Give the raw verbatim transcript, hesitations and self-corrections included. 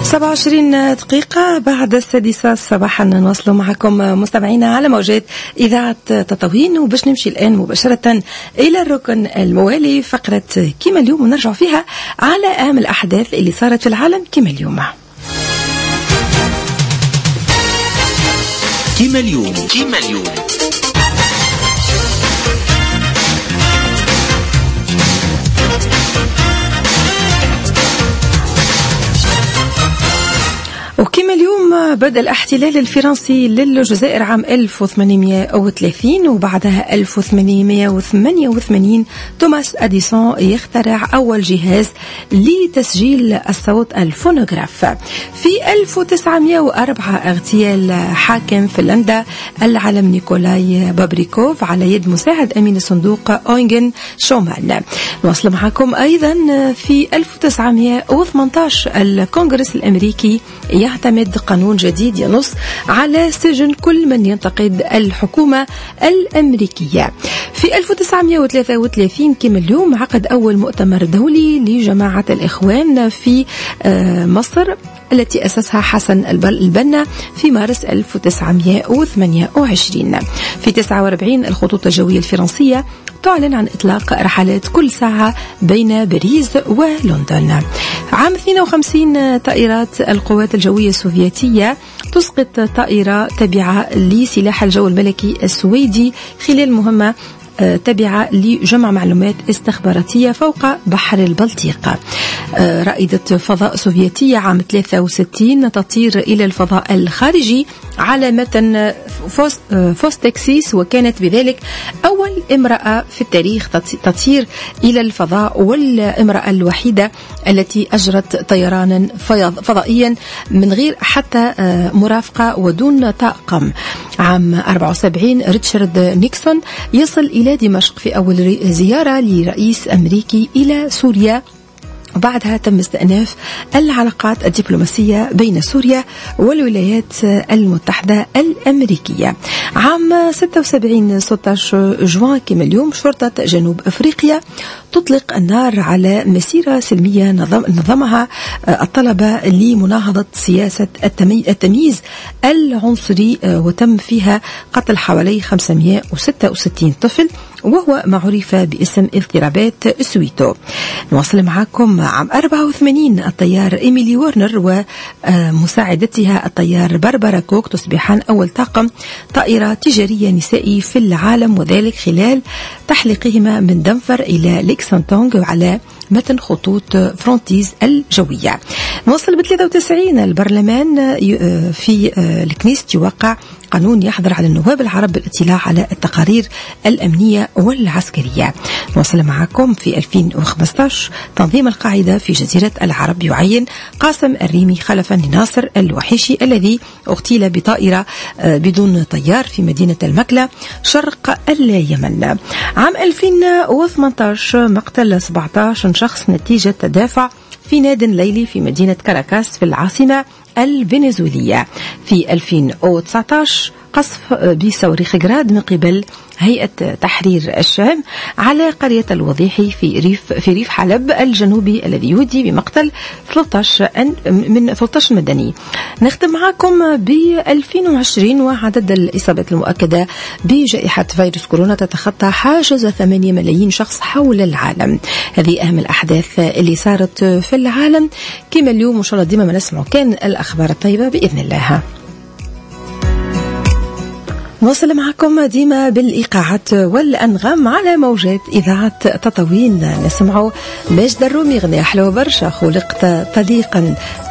سبعة وعشرين دقيقة بعد السادسة صباحا نواصل معكم مستمعينا على موجات إذاعة تطاوين، وباش نمشي الآن مباشرة إلى الركن الموالي فقرة كيما اليوم، ونرجع فيها على أهم الأحداث اللي صارت في العالم كيما اليوم. كيما اليوم كيما اليوم وكما اليوم بدأ الاحتلال الفرنسي للجزائر عام ألف وثمانمائة وثلاثين، وبعدها ألف وثمانمائة وثمانية وثمانين توماس أديسون يخترع أول جهاز لتسجيل الصوت الفونوغراف. في ألف وتسعمائة وأربعة اغتيال حاكم فنلندا العالم نيكولاي بابريكوف على يد مساعد أمين الصندوق أوينغن شومان. نواصل معكم أيضا في ألف وتسعمائة وثمانية عشر الكونغرس الأمريكي يعتمد قانون جديد ينص على سجن كل من ينتقد الحكومة الأمريكية. في ألف وتسعمائة وثلاثة وثلاثين كما اليوم عقد أول مؤتمر دولي لجماعة الإخوان في مصر التي أسسها حسن البنا في مارس ألف وتسعمائة وثمانية وعشرين. في تسعة وأربعين الخطوط الجوية الفرنسية تعلن عن إطلاق رحلات كل ساعة بين باريس ولندن. عام اثنين وخمسين طائرات القوات الجوية السوفيتية تسقط طائرة تابعة لسلاح الجو الملكي السويدي خلال مهمة تابعة لجمع معلومات استخباراتية فوق بحر البلطيق. رائدة فضاء سوفيتية عام ثلاثة وستين تطير إلى الفضاء الخارجي على متن فوس فوستكسيس، وكانت بذلك أول امرأة في التاريخ تطير إلى الفضاء، والامرأة الوحيدة التي أجرت طيرانا فضائيا من غير حتى مرافقة ودون طاقم. عام أربعة وسبعين ريتشارد نيكسون يصل إلى دمشق في أول زيارة لرئيس أمريكي إلى سوريا، وبعدها تم استئناف العلاقات الدبلوماسية بين سوريا والولايات المتحدة الأمريكية. عام ستة وسبعين ستة عشر جوان كما اليوم شرطة جنوب أفريقيا تطلق النار على مسيرة سلمية نظم نظمها الطلبة لمناهضة سياسة التمييز العنصري، وتم فيها قتل حوالي خمسمائة وستة وستين طفل، وهو معروف باسم اضطرابات سويتو. نواصل معكم عام أربعة وثمانين الطيار إيميلي وورنر ومساعدتها الطيار باربارا كوك تصبحان أول طاقم طائرة تجارية نسائي في العالم، وذلك خلال تحليقهما من دنفر إلى ليكسنتونغ على متن خطوط فرونتيز الجوية. نوصل ب ثلاثة وتسعين البرلمان في الكنيست يوقع قانون يحظر على النواب العرب بالاطلاع على التقارير الأمنية والعسكرية. نوصل معكم في ألفين وخمسة عشر تنظيم القاعدة في جزيرة العرب يعين قاسم الريمي خلفا لناصر الوحيشي الذي اغتيل بطائرة بدون طيار في مدينة المكلا شرق اليمن. عام ألفين وثمانية عشر مقتل سبعة عشر شخص نتيجة تدافع في ناد ليلي في مدينة كاراكاس في العاصمة الفنزويلية. في ألفين وتسعة عشر قصف بصواريخ جراد من قبل هيئة تحرير الشام على قرية الوضيحي في ريف في ريف حلب الجنوبي الذي يودي بمقتل ثلاثة عشر من ثلاثة عشر مدني. نختم معكم ب ألفين وعشرين وعدد الإصابات المؤكدة بجائحة فيروس كورونا تتخطى حاجز ثمانية ملايين شخص حول العالم. هذه أهم الأحداث اللي صارت في العالم كما اليوم، وإن شاء الله ديما ما نسمع كان الأخبار الطيبة بإذن الله. نوصل معكم ديما بالإيقاعات والأنغام على موجات إذاعة تطاوين. نسمعوا ماجد الرومي غنية حلوة برشا، خلقت طليقا